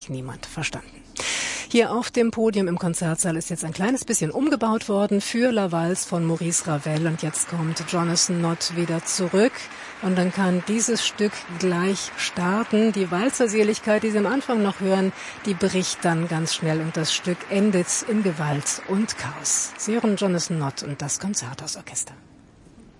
niemand verstanden. Hier auf dem Podium im Konzertsaal ist jetzt ein kleines bisschen umgebaut worden für La Valse von Maurice Ravel. Und jetzt kommt Jonathan Nott wieder zurück. Und dann kann dieses Stück gleich starten. Die Walzerseligkeit, die Sie am Anfang noch hören, die bricht dann ganz schnell. Und das Stück endet in Gewalt und Chaos. Sie hören Jonathan Nott und das Konzerthausorchester.